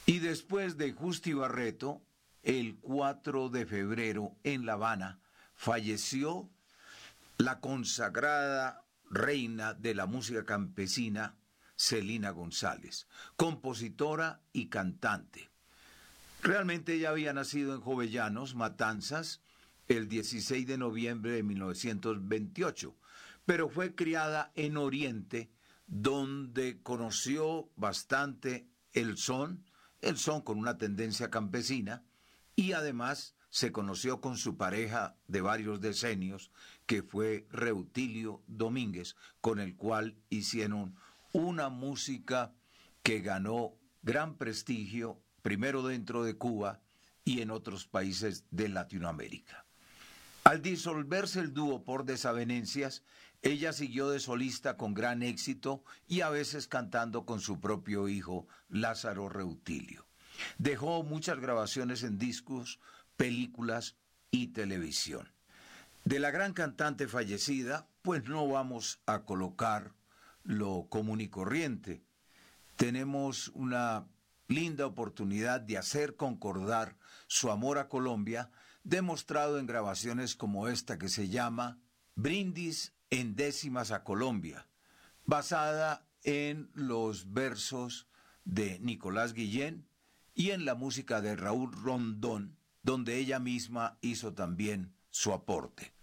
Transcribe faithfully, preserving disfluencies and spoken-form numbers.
Y después de Justi Barreto, el cuatro de febrero en La Habana, falleció la consagrada reina de la música campesina, Celina González, compositora y cantante. Realmente ella había nacido en Jovellanos, Matanzas, el dieciséis de noviembre de mil novecientos veintiocho, pero fue criada en Oriente, donde conoció bastante el son, el son con una tendencia campesina, y además se conoció con su pareja de varios decenios, que fue Reutilio Domínguez, con el cual hicieron una música que ganó gran prestigio, primero dentro de Cuba y en otros países de Latinoamérica. Al disolverse el dúo por desavenencias, ella siguió de solista con gran éxito y a veces cantando con su propio hijo, Lázaro Reutilio. Dejó muchas grabaciones en discos, películas y televisión. De la gran cantante fallecida, pues no vamos a colocar lo común y corriente. Tenemos una linda oportunidad de hacer concordar su amor a Colombia, demostrado en grabaciones como esta que se llama Brindis en décimas a Colombia, basada en los versos de Nicolás Guillén y en la música de Raúl Rondón, donde ella misma hizo también su aporte.